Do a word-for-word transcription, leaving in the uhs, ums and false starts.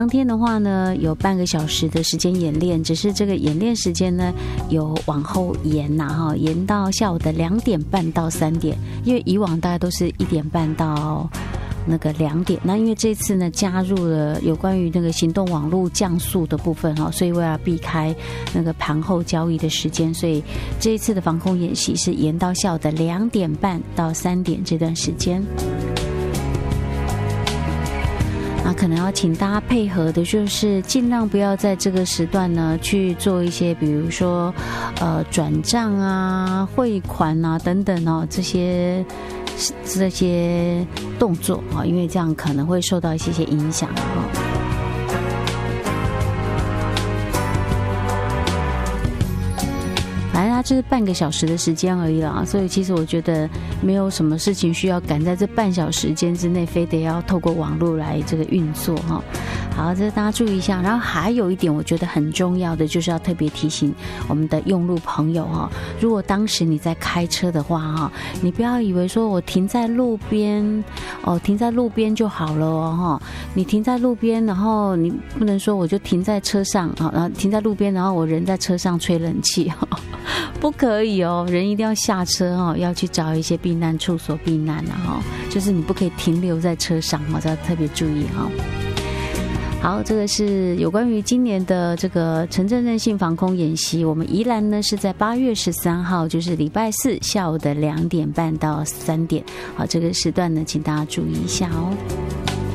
当天的话呢，有半个小时的时间演练，只是这个演练时间呢有往后延呐、啊、哈，延到下午的两点半到三点，因为以往大概都是一点半到那个两点，那因为这次呢加入了有关于那个行动网络降速的部分哈，所以为了避开那个盘后交易的时间，所以这一次的防空演习是延到下午的两点半到三点这段时间。那可能要请大家配合的就是尽量不要在这个时段呢去做一些比如说呃转账啊、汇款啊等等哦这些这些动作啊，因为这样可能会受到一些些影响啊。反正它就是半个小时的时间而已啦，所以其实我觉得没有什么事情需要赶在这半小时间之内非得要透过网络来这个运作哈。好，这大家注意一下。然后还有一点我觉得很重要的，就是要特别提醒我们的用路朋友哈，如果当时你在开车的话哈，你不要以为说我停在路边哦，停在路边就好了哦哈，你停在路边，然后你不能说我就停在车上啊，然后停在路边，然后我人在车上吹冷气哈。不可以哦，人一定要下车哦，要去找一些避难处所避难啊哈，就是你不可以停留在车上哦，这要特别注意哈。好，这个是有关于今年的这个城镇韧性防空演习。我们宜兰呢是在八月十三号，就是礼拜四下午的两点半到三点。好，这个时段呢，请大家注意一下哦。